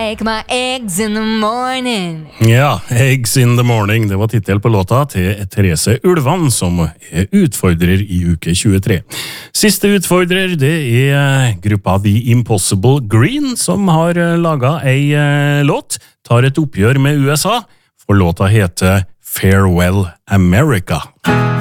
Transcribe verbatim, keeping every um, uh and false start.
Make my eggs in the morning. Ja, Eggs in the morning, det var titel på låta til Therese Ulvan, som er utfordrer i uke tjuetre. Siste utfordrer, det er gruppa The Impossible Green, som har laget ei låt, tar et oppgjør med U S A, for låta heter Farewell America.